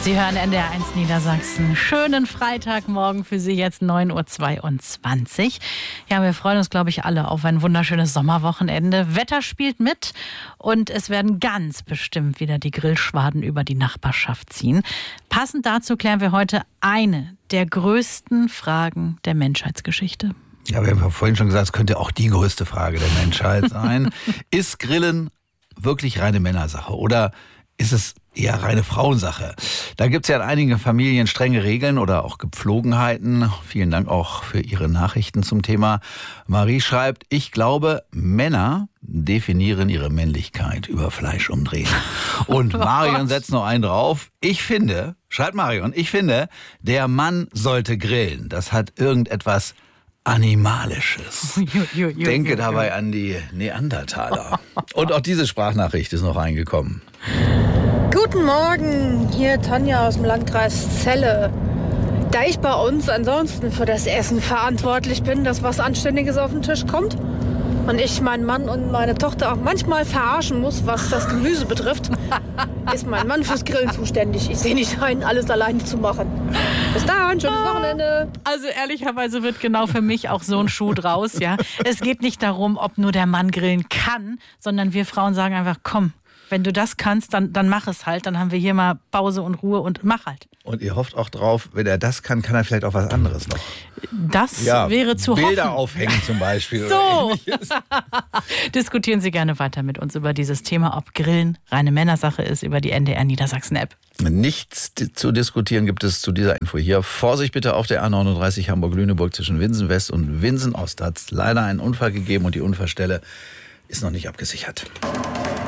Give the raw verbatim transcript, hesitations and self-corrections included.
Sie hören N D R eins Niedersachsen. Schönen Freitagmorgen für Sie, jetzt neun Uhr zweiundzwanzig. Ja, wir freuen uns, glaube ich, alle auf ein wunderschönes Sommerwochenende. Wetter spielt mit und es werden ganz bestimmt wieder die Grillschwaden über die Nachbarschaft ziehen. Passend dazu klären wir heute eine der größten Fragen der Menschheitsgeschichte. Ja, wir haben ja vorhin schon gesagt, es könnte auch die größte Frage der Menschheit sein. Ist Grillen wirklich reine Männersache oder ist es eher reine Frauensache? Da gibt es ja in einigen Familien strenge Regeln oder auch Gepflogenheiten. Vielen Dank auch für Ihre Nachrichten zum Thema. Marie schreibt, ich glaube, Männer definieren ihre Männlichkeit über Fleisch umdrehen. Und Marion setzt noch einen drauf. Ich finde, schreibt Marion, ich finde, der Mann sollte grillen. Das hat irgendetwas Animalisches. Ju, ju, ju, Denke ju, ju. dabei an die Neandertaler. Und auch diese Sprachnachricht ist noch reingekommen. Guten Morgen, hier Tanja aus dem Landkreis Celle. Da ich bei uns ansonsten für das Essen verantwortlich bin, dass was Anständiges auf den Tisch kommt und ich meinen Mann und meine Tochter auch manchmal verarschen muss, was das Gemüse betrifft, ist mein Mann fürs Grillen zuständig. Ich sehe nicht ein, alles alleine zu machen. Bis dann, schönes Wochenende. Also ehrlicherweise wird genau für mich auch so ein Schuh draus. Ja, es geht nicht darum, ob nur der Mann grillen kann, sondern wir Frauen sagen einfach, komm, wenn du das kannst, dann, dann mach es halt. Dann haben wir hier mal Pause und Ruhe und mach halt. Und ihr hofft auch drauf, wenn er das kann, kann er vielleicht auch was anderes noch. Das Ja, wäre zu Bilder hoffen. aufhängen zum Beispiel. So. Oder ähnliches. Diskutieren Sie gerne weiter mit uns über dieses Thema, ob Grillen reine Männersache ist, über die N D R Niedersachsen-App. Nichts zu diskutieren gibt es zu dieser Info hier. Vorsicht bitte auf der A neununddreißig Hamburg-Lüneburg zwischen Winsen West und Winsen Ost. Da hat es leider einen Unfall gegeben und die Unfallstelle ist noch nicht abgesichert.